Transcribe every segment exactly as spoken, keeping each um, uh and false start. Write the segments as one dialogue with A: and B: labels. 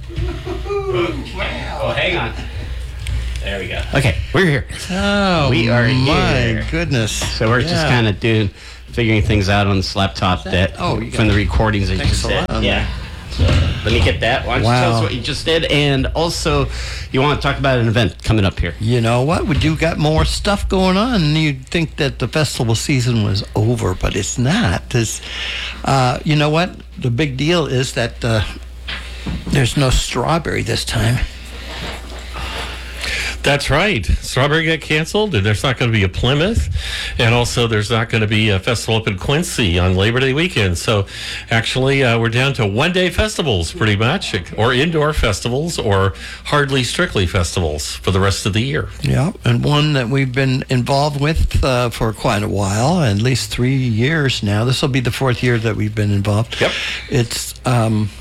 A: Wow. Oh, hang on. There we go.
B: Okay, we're here.
C: Oh,
B: we are
C: my
B: here.
C: goodness.
B: So we're just
C: Yeah.
B: kind of doing, figuring things out on this laptop that,
C: Oh, you
B: from
C: got
B: the recordings that you
C: Thanks
B: just
C: a
B: did.
C: lot on
B: Yeah. So let me get that. Why don't you tell us
C: Wow.
B: what you just did? And also, you want to talk about an event coming up here.
C: You know what? Would you got more stuff going on? You'd think that the festival season was over, but it's not. It's, uh, you know what? The big deal is that uh, there's no strawberry this time.
D: That's right. Strawberry got canceled, and there's not going to be a Plymouth, and also there's not going to be a festival up in Quincy on Labor Day weekend. So, actually, uh, we're down to one-day festivals, pretty much, or indoor festivals, or hardly strictly festivals for the rest of the year.
C: Yeah, and one that we've been involved with uh, for quite a while, at least three years now. This will be the fourth year that we've been involved.
D: Yep.
C: It's um,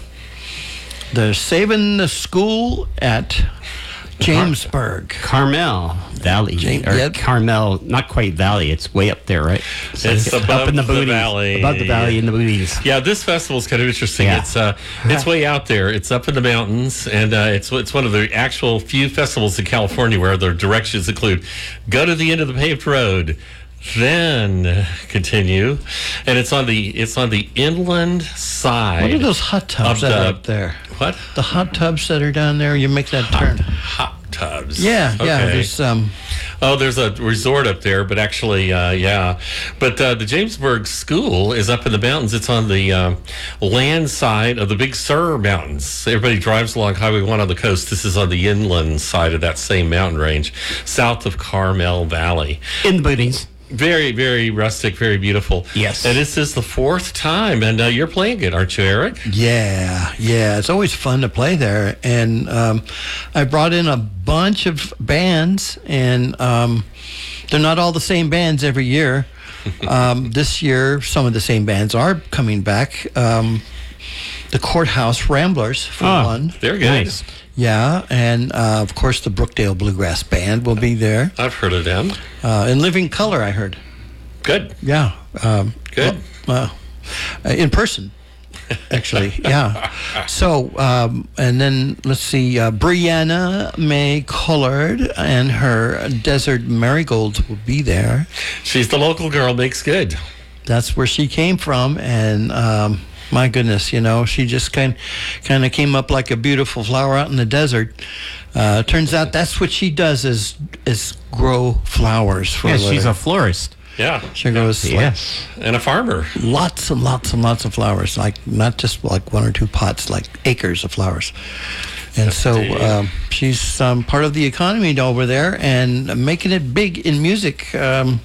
C: the Saving the School at Jamesburg.
B: Carmel Valley.
C: Jam-
B: or
C: yep.
B: Carmel, not quite Valley. It's way up there, right? So
D: It's
B: up
D: above
B: in the
D: the
B: booties.
D: valley.
B: Above the valley in the booties.
D: Yeah, this festival is kind of interesting.
B: Yeah.
D: It's uh, it's way out there. It's up in the mountains, and uh, it's it's one of the actual few festivals in California where their directions include go to the end of the paved road, then continue, and it's on the it's on the inland side.
C: What are those hot tubs
D: of
C: that
D: the-
C: are up there?
D: What?
C: The hot tubs that are down there, you make that turn.
D: Hot tubs.
C: Yeah, yeah.
D: Okay.
C: There's um,
D: Oh, there's a resort up there, but actually, uh, yeah. But uh, the Jamesburg School is up in the mountains. It's on the um, land side of the Big Sur Mountains. Everybody drives along Highway one on the coast. This is on the inland side of that same mountain range, south of Carmel Valley.
B: In the booties.
D: Very, very rustic, very beautiful.
B: Yes.
D: And this is the fourth time, and uh, you're playing it, aren't you, Eric?
C: yeah, yeah. It's always fun to play there, and um, I brought in a bunch of bands, and um, they're not all the same bands every year. um, this year, some of the same bands are coming back. Um, the Courthouse Ramblers, for
B: Oh.
C: one.
D: They're good.
B: Nice.
C: Yeah, and uh, of course the Brookdale Bluegrass Band will be there.
D: I've heard of them.
C: Uh, in Living Color, I heard.
D: Good.
C: Yeah. Um,
D: Good.
C: Well, uh, in person, actually. Yeah. So, um, and then let's see, uh, Brianna May Collard and her Desert Marigolds will be there.
D: She's the local girl, makes good.
C: That's where she came from, and um, my goodness, you know, she just kind kind of came up like a beautiful flower out in the desert. Uh, turns out that's what she does is is grow flowers for
B: Yeah,
C: a
B: she's
C: living.
B: a florist.
D: Yeah.
C: She grows like,
B: Yes.
D: And a farmer.
C: lots and lots and lots of flowers, like not just like one or two pots, like acres of flowers. And so
D: Indeed.
C: um, she's um, part of the economy over there and making it big in music. Um,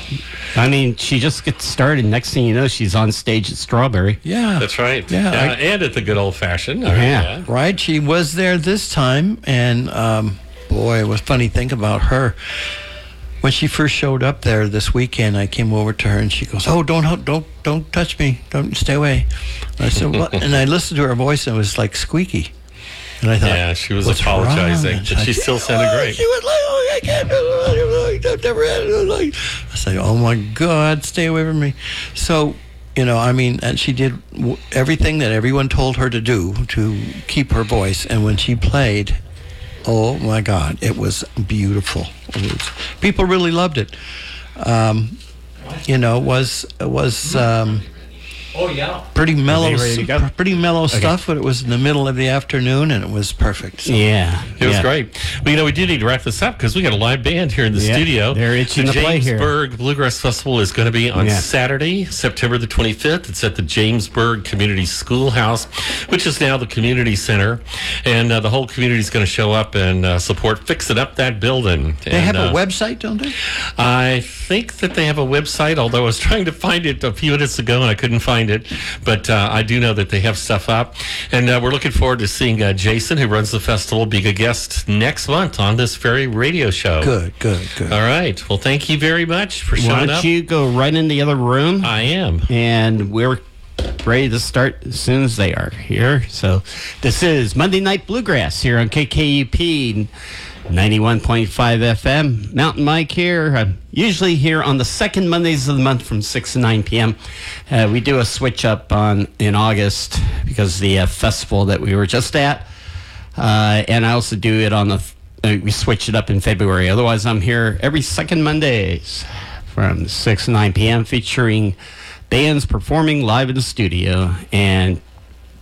B: I mean, she just gets started. Next thing you know, she's on stage at Strawberry.
C: yeah,
D: That's right.
C: Yeah, I-
D: and at the good old fashioned.
B: Yeah.
C: right. She was there this time, and um, boy, it was funny think about her. When she first showed up there this weekend, I came over to her and she goes, "Oh, don't don't don't touch me! Don't stay away." I said, "What?" And I listened to her voice, and it was like squeaky. And I thought,
D: Yeah, she was
C: "What's
D: apologizing,
C: wrong?"
D: but she
C: I-
D: still sounded
C: "Oh,"
D: great.
C: She was like, "Oh, I can't do it. I've never had it." Like, I said, "Oh my God, stay away from me." So, you know, I mean, and she did w- everything that everyone told her to do to keep her voice. And when she played, oh my God, it was beautiful. It was, people really loved it. Um, you know, it was it was. Um,
B: Oh, yeah.
C: Pretty mellow,
B: they ready to go?
C: pretty mellow stuff, but it was in the middle of the afternoon and it was perfect. So.
B: Yeah.
D: It was
B: yeah.
D: great. Well, you know, we do need to wrap this up because we got a live band here in the
B: Yeah,
D: studio.
B: they're itching
D: the
B: to play here.
D: Jamesburg Bluegrass Festival is going to be on
B: Yeah.
D: Saturday, September the twenty-fifth. It's at the Jamesburg Community Schoolhouse, which is now the community center. And uh, the whole community is going to show up and uh, support fixing up that building.
C: They have a website, don't they?
D: I think that they have a website, although I was trying to find it a few minutes ago and I couldn't find it. But uh, I do know that they have stuff up. And uh, we're looking forward to seeing uh, Jason, who runs the festival, be a guest next month on this very radio show.
C: Good, good, good.
D: All right. Well, thank you very much for
B: Why
D: showing
B: don't
D: up.
B: you go right in the other room?
D: I am.
B: And we're ready to start as soon as they are here. So this is Monday Night Bluegrass here on K K U P ninety-one point five F M. Mountain Mike here. I'm usually here on the second Mondays of the month from six to nine p.m. Uh, we do a switch up on in August because the uh, festival that we were just at Uh, and I also do it on the, uh, we switch it up in February. Otherwise, I'm here every second Mondays from six to nine p.m. featuring bands performing live in the studio. And